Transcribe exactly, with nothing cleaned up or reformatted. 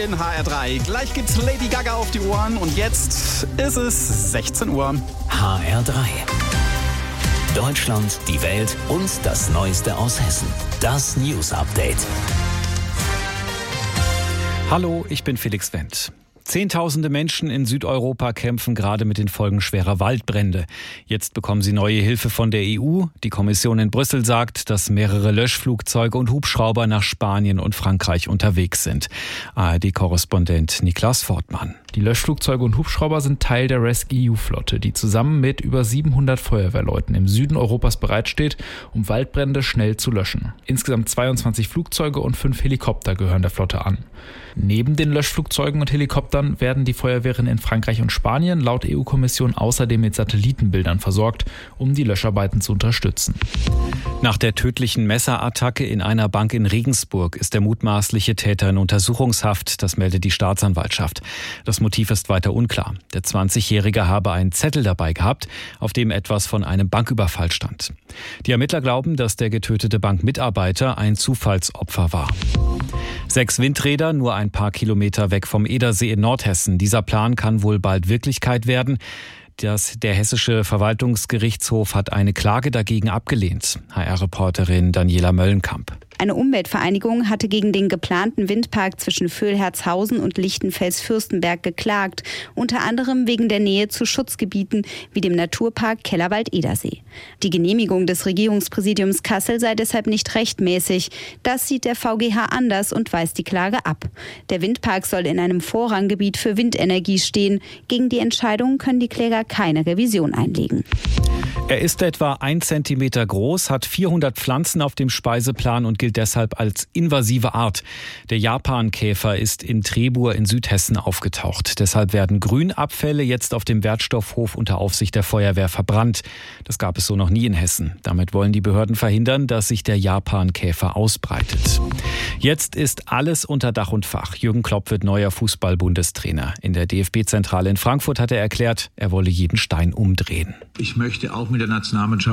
in H R drei. Gleich gibt's Lady Gaga auf die Ohren und jetzt ist es sechzehn Uhr. H R drei. Deutschland, die Welt und das Neueste aus Hessen. Das News Update. Hallo, ich bin Felix Wendt. Zehntausende Menschen in Südeuropa kämpfen gerade mit den Folgen schwerer Waldbrände. Jetzt bekommen sie neue Hilfe von der E U. Die Kommission in Brüssel sagt, dass mehrere Löschflugzeuge und Hubschrauber nach Spanien und Frankreich unterwegs sind. A R D-Korrespondent Niklas Fortmann. Die Löschflugzeuge und Hubschrauber sind Teil der rescE U-Flotte, die zusammen mit über siebenhundert Feuerwehrleuten im Süden Europas bereitsteht, um Waldbrände schnell zu löschen. Insgesamt zweiundzwanzig Flugzeuge und fünf Helikopter gehören der Flotte an. Neben den Löschflugzeugen und Helikoptern werden die Feuerwehren in Frankreich und Spanien laut E U-Kommission außerdem mit Satellitenbildern versorgt, um die Löscharbeiten zu unterstützen. Nach der tödlichen Messerattacke in einer Bank in Regensburg ist der mutmaßliche Täter in Untersuchungshaft, das meldet die Staatsanwaltschaft. Das Motiv ist weiter unklar. Der zwanzigjährige habe einen Zettel dabei gehabt, auf dem etwas von einem Banküberfall stand. Die Ermittler glauben, dass der getötete Bankmitarbeiter ein Zufallsopfer war. Sechs Windräder nur ein paar Kilometer weg vom Edersee in Nordhessen. Dieser Plan kann wohl bald Wirklichkeit werden. Das, der hessische Verwaltungsgerichtshof hat eine Klage dagegen abgelehnt. H R-Reporterin Daniela Möllenkamp. Eine Umweltvereinigung hatte gegen den geplanten Windpark zwischen Vöhlherzhausen und Lichtenfels-Fürstenberg geklagt, unter anderem wegen der Nähe zu Schutzgebieten wie dem Naturpark Kellerwald-Edersee. Die Genehmigung des Regierungspräsidiums Kassel sei deshalb nicht rechtmäßig. Das sieht der V G H anders und weist die Klage ab. Der Windpark soll in einem Vorranggebiet für Windenergie stehen. Gegen die Entscheidung können die Kläger keine Revision einlegen. Er ist etwa ein Zentimeter groß, hat vierhundert Pflanzen auf dem Speiseplan und gilt deshalb als invasive Art. Der Japankäfer ist in Trebur in Südhessen aufgetaucht. Deshalb werden Grünabfälle jetzt auf dem Wertstoffhof unter Aufsicht der Feuerwehr verbrannt. Das gab es so noch nie in Hessen. Damit wollen die Behörden verhindern, dass sich der Japankäfer ausbreitet. Jetzt ist alles unter Dach und Fach. Jürgen Klopp wird neuer Fußball-Bundestrainer. In der D F B-Zentrale in Frankfurt hat er erklärt, er wolle jeden Stein umdrehen. Ich möchte auch mit der Nationalmannschaft